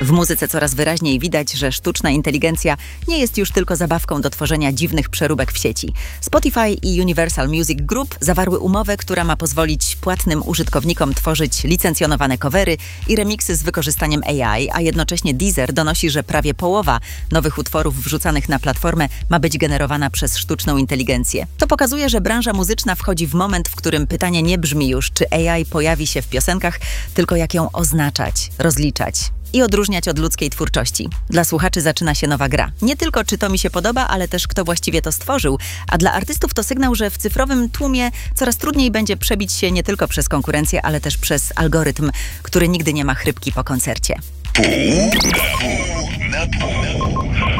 W muzyce coraz wyraźniej widać, że sztuczna inteligencja nie jest już tylko zabawką do tworzenia dziwnych przeróbek w sieci. Spotify i Universal Music Group zawarły umowę, która ma pozwolić płatnym użytkownikom tworzyć licencjonowane covery i remiksy z wykorzystaniem AI, a jednocześnie Deezer donosi, że prawie połowa nowych utworów wrzucanych na platformę ma być generowana przez sztuczną inteligencję. To pokazuje, że branża muzyczna wchodzi w moment, w którym pytanie nie brzmi już, czy AI pojawi się w piosenkach, tylko jak ją oznaczać, rozliczać i odróżniać od ludzkiej twórczości. Dla słuchaczy zaczyna się nowa gra. Nie tylko czy to mi się podoba, ale też kto właściwie to stworzył, a dla artystów to sygnał, że w cyfrowym tłumie coraz trudniej będzie przebić się nie tylko przez konkurencję, ale też przez algorytm, który nigdy nie ma chrypki po koncercie. Pół na pół.